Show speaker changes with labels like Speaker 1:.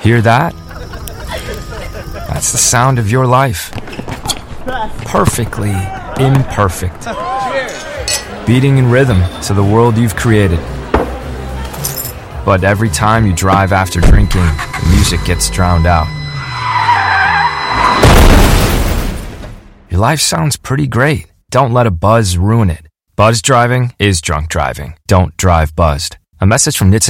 Speaker 1: Hear that? That's the sound of your life. Perfectly imperfect. Beating in rhythm to the world you've created. But every time you drive after drinking, the music gets drowned out. Your life sounds pretty great. Don't let a buzz ruin it. Buzz driving is drunk driving. Don't drive buzzed. A message from Nitsa